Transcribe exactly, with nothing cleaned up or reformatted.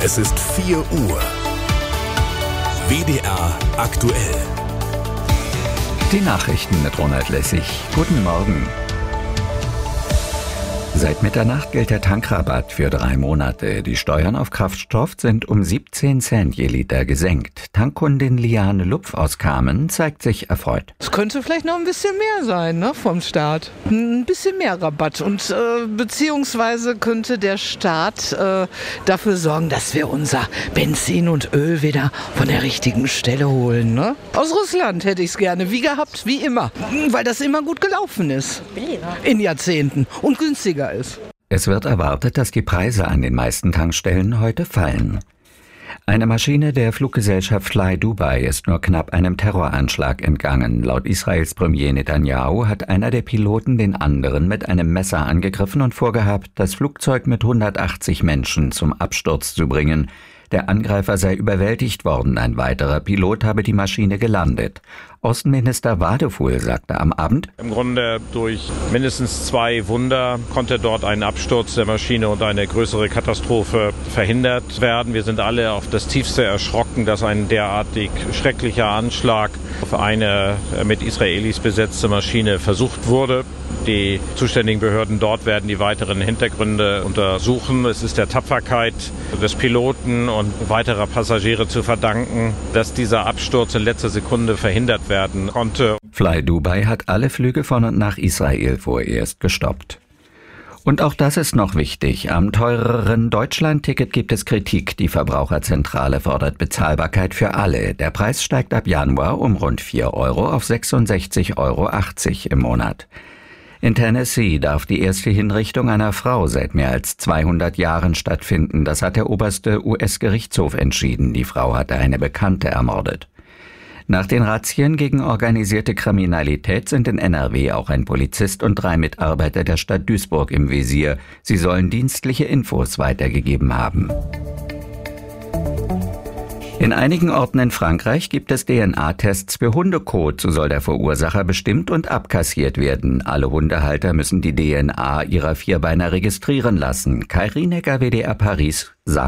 Es ist vier Uhr. W D R aktuell. Die Nachrichten mit Ronald Lessig. Guten Morgen. Seit Mitternacht gilt der Tankrabatt für drei Monate. Die Steuern auf Kraftstoff sind um siebzehn Cent je Liter gesenkt. Tankkundin Liane Lupf aus Kamen zeigt sich erfreut. Es könnte vielleicht noch ein bisschen mehr sein, ne, vom Staat. Ein bisschen mehr Rabatt. Und äh, beziehungsweise könnte der Staat äh, dafür sorgen, dass wir unser Benzin und Öl wieder von der richtigen Stelle holen. Ne? Aus Russland hätte ich es gerne, wie gehabt, wie immer. Weil das immer gut gelaufen ist. In Jahrzehnten. Und günstiger ist. Es wird erwartet, dass die Preise an den meisten Tankstellen heute fallen. Eine Maschine der Fluggesellschaft Fly Dubai ist nur knapp einem Terroranschlag entgangen. Laut Israels Premier Netanyahu hat einer der Piloten den anderen mit einem Messer angegriffen und vorgehabt, das Flugzeug mit hundertachtzig Menschen zum Absturz zu bringen. Der Angreifer sei überwältigt worden, ein weiterer Pilot habe die Maschine gelandet. Außenminister Wadefuhl sagte am Abend: Im Grunde durch mindestens zwei Wunder konnte dort ein Absturz der Maschine und eine größere Katastrophe verhindert werden. Wir sind alle auf das Tiefste erschrocken, dass ein derartig schrecklicher Anschlag auf eine mit Israelis besetzte Maschine versucht wurde. Die zuständigen Behörden dort werden die weiteren Hintergründe untersuchen. Es ist der Tapferkeit des Piloten und weiterer Passagiere zu verdanken, dass dieser Absturz in letzter Sekunde verhindert werden konnte. Fly Dubai hat alle Flüge von und nach Israel vorerst gestoppt. Und auch das ist noch wichtig. Am teureren Deutschland-Ticket gibt es Kritik. Die Verbraucherzentrale fordert Bezahlbarkeit für alle. Der Preis steigt ab Januar um rund vier Euro auf sechsundsechzig Euro achtzig im Monat. In Tennessee darf die erste Hinrichtung einer Frau seit mehr als zweihundert Jahren stattfinden. Das hat der oberste U S-Gerichtshof entschieden. Die Frau hatte eine Bekannte ermordet. Nach den Razzien gegen organisierte Kriminalität sind in N R W auch ein Polizist und drei Mitarbeiter der Stadt Duisburg im Visier. Sie sollen dienstliche Infos weitergegeben haben. In einigen Orten in Frankreich gibt es D N A-Tests für Hundekot. So soll der Verursacher bestimmt und abkassiert werden. Alle Hundehalter müssen die D N A ihrer Vierbeiner registrieren lassen. Kai Rienecker, W D R Paris, sagt: